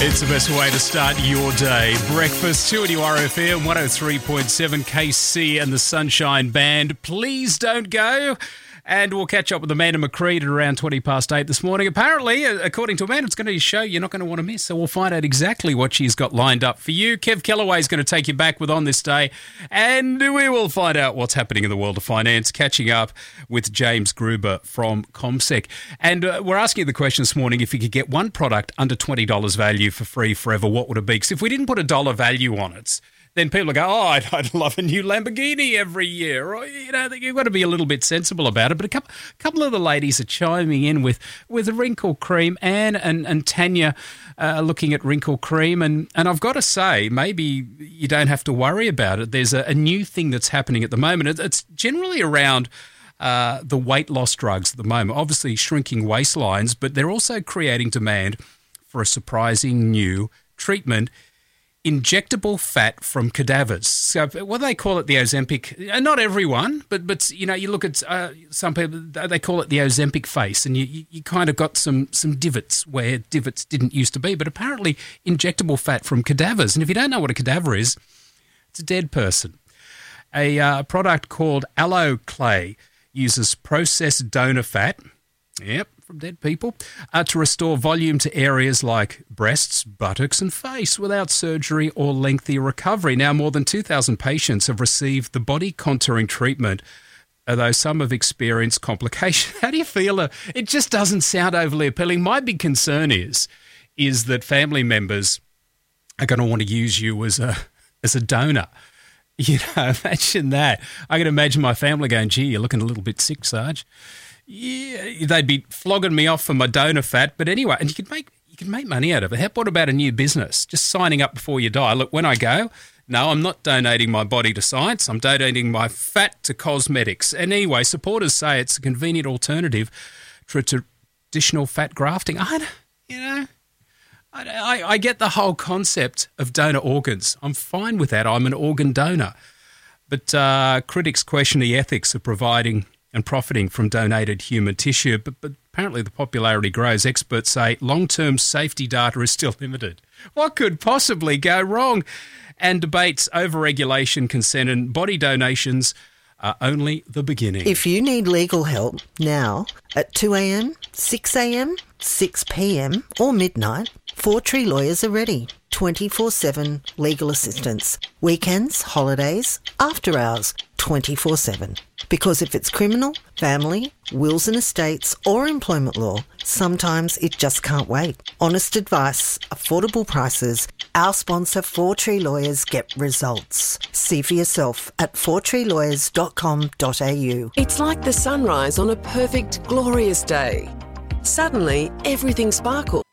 It's the best way to start your day. Breakfast, 2 RFM, 103.7 KC and the Sunshine Band. Please don't go. And we'll catch up with Amanda McCreed at around 8:20 this morning. Apparently, according to Amanda, it's going to be a show you're not going to want to miss. So we'll find out exactly what she's got lined up for you. Kev Kellaway is going to take you back with On This Day. And we will find out what's happening in the world of finance, catching up with James Gruber from CommSec. And we're asking you the question this morning, if you could get one product under $20 value for free forever, what would it be? Because if we didn't put a dollar value on it, then people go, I'd love a new Lamborghini every year. Or, you've got to be a little bit sensible about it. But a couple of the ladies are chiming in with wrinkle cream. Anne and Tanya looking at wrinkle cream. And I've got to say, maybe you don't have to worry about it. There's a new thing that's happening at the moment. It's generally around the weight loss drugs at the moment, obviously shrinking waistlines, but they're also creating demand for a surprising new treatment. Injectable fat from cadavers. So what do they call it? The Ozempic. Not everyone, but you look at some people, they call it the Ozempic face, and you kind of got some divots where divots didn't used to be. But apparently, injectable fat from cadavers. And if you don't know what a cadaver is, it's a dead person. A product called AlloClay uses processed donor fat. Yep. From dead people, to restore volume to areas like breasts, buttocks and face without surgery or lengthy recovery. Now, more than 2,000 patients have received the body contouring treatment, although some have experienced complications. How do you feel? It just doesn't sound overly appealing. My big concern is that family members are going to want to use you as a donor. Imagine that. I can imagine my family going, gee, you're looking a little bit sick, Sarge. Yeah, they'd be flogging me off for my donor fat. But anyway, and you can make money out of it. What about a new business? Just signing up before you die. Look, when I go, no, I'm not donating my body to science. I'm donating my fat to cosmetics. And anyway, supporters say it's a convenient alternative to traditional fat grafting. I get the whole concept of donor organs. I'm fine with that. I'm an organ donor. But critics question the ethics of providing and profiting from donated human tissue. But apparently the popularity grows. Experts say long-term safety data is still limited. What could possibly go wrong? And debates over regulation, consent and body donations are only the beginning. If you need legal help now at 2 a.m, 6 a.m, 6 p.m. or midnight, Four Tree Lawyers are ready. 24/7 legal assistance. Weekends, holidays, after hours, 24/7. Because if it's criminal, family, wills and estates or employment law, sometimes it just can't wait. Honest advice, affordable prices. Our sponsor, Four Tree Lawyers, get results. See for yourself at fourtreelawyers.com.au. It's like the sunrise on a perfect, glorious day. Suddenly, everything sparkles.